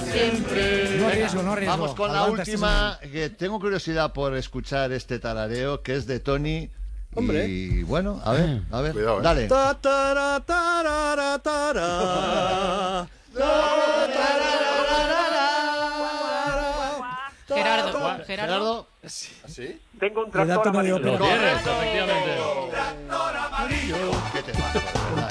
siempre. No arriesgo, no arriesgo. Vamos con la Adelante, última, que tengo curiosidad por escuchar este tarareo, que es de Tony. Hombre. Y bueno, a ver, Cuidado, dale. Ta, tara, tarara, tara. Gerardo. ¿Así? Tengo un Redacto tractor no dio amarillo. pena. Tienes, efectivamente. ¿Qué te pasa?